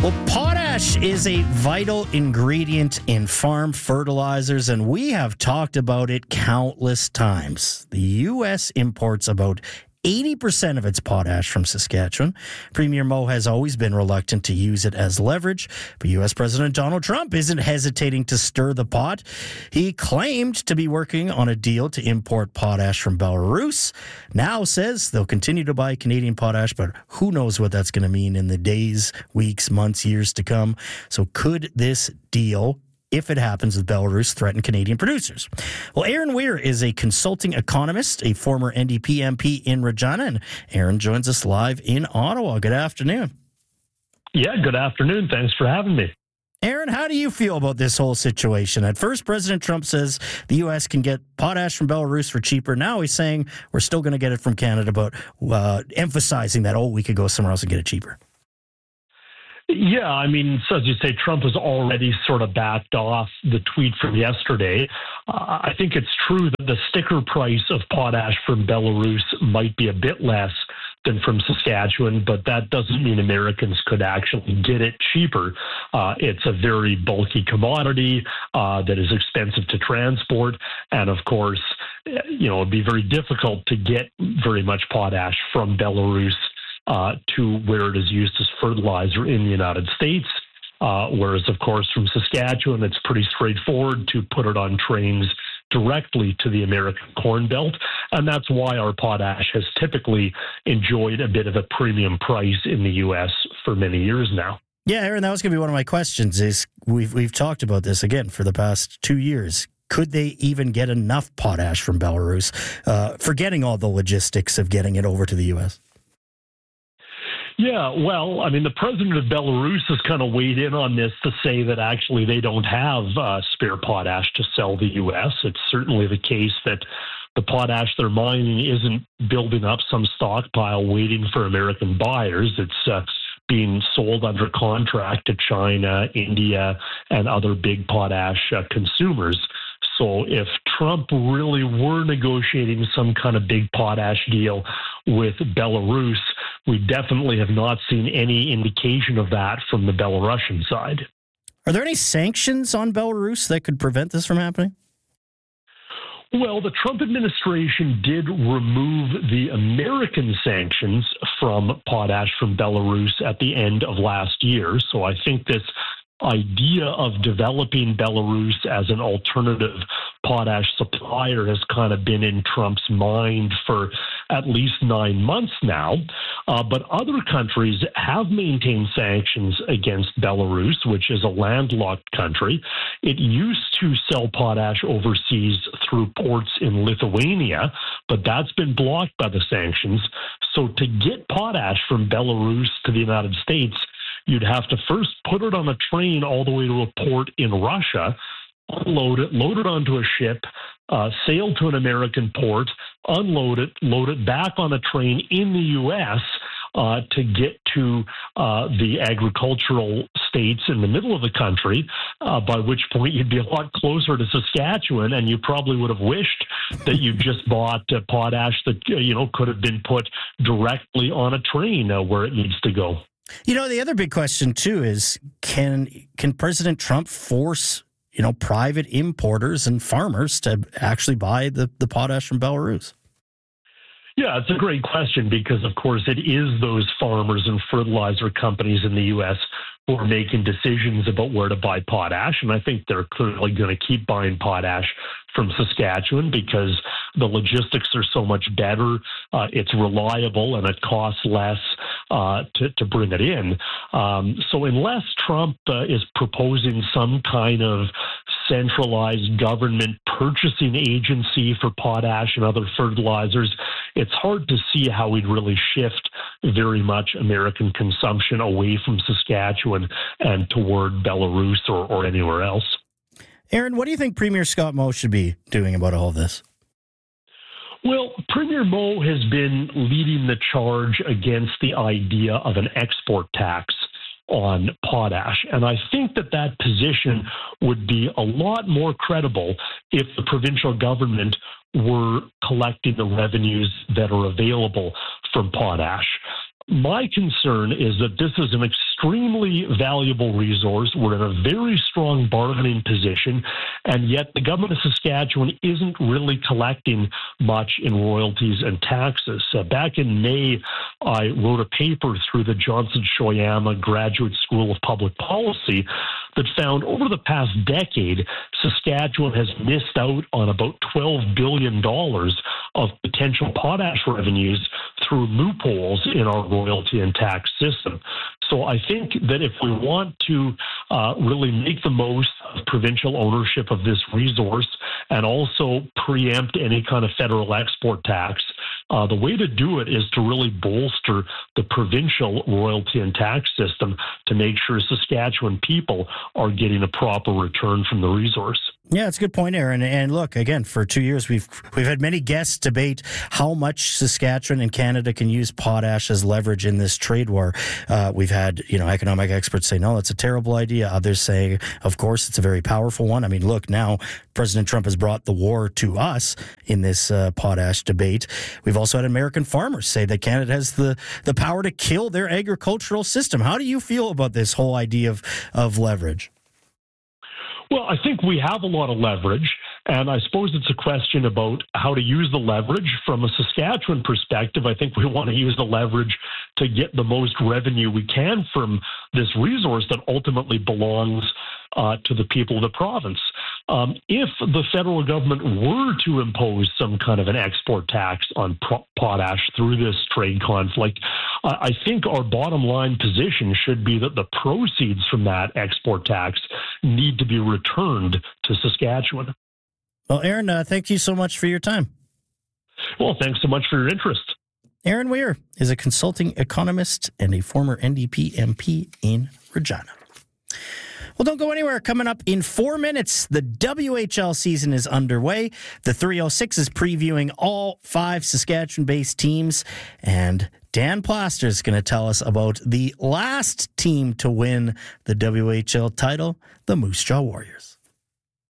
Well, potash is a vital ingredient in farm fertilizers, and we have talked about it countless times. The U.S. imports about 80% of its potash from Saskatchewan. Premier Moe has always been reluctant to use it as leverage, but U.S. President Donald Trump isn't hesitating to stir the pot. He claimed to be working on a deal to import potash from Belarus. Now says they'll continue to buy Canadian potash, but who knows what that's going to mean in the days, weeks, months, years to come. So could this deal, if it happens with Belarus, threaten Canadian producers? Well, Aaron Weir is a consulting economist, a former NDP MP in Regina, and Aaron joins us live in Ottawa. Good afternoon. Yeah, good afternoon. Thanks for having me. Aaron, how do you feel about this whole situation? At first, President Trump says the U.S. can get potash from Belarus for cheaper. Now he's saying we're still going to get it from Canada, but emphasizing that, we could go somewhere else and get it cheaper. Yeah, I mean, so as you say, Trump has already sort of backed off the tweet from yesterday. I think it's true that the sticker price of potash from Belarus might be a bit less than from Saskatchewan, but that doesn't mean Americans could actually get it cheaper. It's a very bulky commodity that is expensive to transport. And of course, it'd be very difficult to get very much potash from Belarus to where it is used as fertilizer in the United States. Whereas, of course, from Saskatchewan, it's pretty straightforward to put it on trains directly to the American Corn Belt. And that's why our potash has typically enjoyed a bit of a premium price in the U.S. for many years now. Yeah, Aaron, that was going to be one of my questions. Is we've talked about this again for the past 2 years. Could they even get enough potash from Belarus, forgetting all the logistics of getting it over to the U.S.? Yeah, well, I mean, the president of Belarus has kind of weighed in on this to say that actually they don't have spare potash to sell the U.S. It's certainly the case that the potash they're mining isn't building up some stockpile waiting for American buyers. It's being sold under contract to China, India, and other big potash consumers. So if Trump really were negotiating some kind of big potash deal with Belarus, we definitely have not seen any indication of that from the Belarusian side. Are there any sanctions on Belarus that could prevent this from happening? Well, the Trump administration did remove the American sanctions from potash from Belarus at the end of last year. So I think this idea of developing Belarus as an alternative potash supplier has kind of been in Trump's mind for at least 9 months now. But other countries have maintained sanctions against Belarus, which is a landlocked country. It used to sell potash overseas through ports in Lithuania, but that's been blocked by the sanctions. So to get potash from Belarus to the United States, you'd have to first put it on a train all the way to a port in Russia, unload it, load it onto a ship, sail to an American port, unload it, load it back on a train in the U.S. To get to the agricultural states in the middle of the country, by which point you'd be a lot closer to Saskatchewan, and you probably would have wished that you just bought potash that could have been put directly on a train where it needs to go. The other big question, too, is can President Trump force, private importers and farmers to actually buy the potash from Belarus? Yeah, it's a great question because, of course, it is those farmers and fertilizer companies in the U.S. who are making decisions about where to buy potash. And I think they're clearly going to keep buying potash from Saskatchewan because the logistics are so much better. It's reliable and it costs less to bring it in. So unless Trump is proposing some kind of centralized government purchasing agency for potash and other fertilizers, it's hard to see how we'd really shift very much American consumption away from Saskatchewan and toward Belarus or anywhere else. Aaron, what do you think Premier Scott Moe should be doing about all this? Well, Premier Moe has been leading the charge against the idea of an export tax on potash. And I think that position would be a lot more credible if the provincial government were collecting the revenues that are available from potash. My concern is that this is an extremely extremely valuable resource. We're in a very strong bargaining position, and yet the government of Saskatchewan isn't really collecting much in royalties and taxes. Back in May, I wrote a paper through the Johnson Shoyama Graduate School of Public Policy that found over the past decade, Saskatchewan has missed out on about $12 billion of potential potash revenues through loopholes in our royalty and tax system. So I think that if we want to really make the most of provincial ownership of this resource and also preempt any kind of federal export tax, the way to do it is to really bolster the provincial royalty and tax system to make sure Saskatchewan people are getting a proper return from the resource. Yeah, it's a good point, Aaron. And look, again, for 2 years, we've had many guests debate how much Saskatchewan and Canada can use potash as leverage in this trade war. We've had, economic experts say, no, that's a terrible idea. Others say, of course, it's a very powerful one. I mean, look, now President Trump has brought the war to us in this potash debate. We've also had American farmers say that Canada has the power to kill their agricultural system. How do you feel about this whole idea of leverage? Well, I think we have a lot of leverage, and I suppose it's a question about how to use the leverage. From a Saskatchewan perspective, I think we want to use the leverage to get the most revenue we can from this resource that ultimately belongs to the people of the province. If the federal government were to impose some kind of an export tax on potash through this trade conflict, I think our bottom line position should be that the proceeds from that export tax need to be returned to Saskatchewan. Well, Aaron, thank you so much for your time. Well, thanks so much for your interest. Aaron Weir is a consulting economist and a former NDP MP in Regina. Well, don't go anywhere. Coming up in 4 minutes, the WHL season is underway. The 306 is previewing all 5 Saskatchewan-based teams, and Dan Plaster is going to tell us about the last team to win the WHL title, the Moose Jaw Warriors.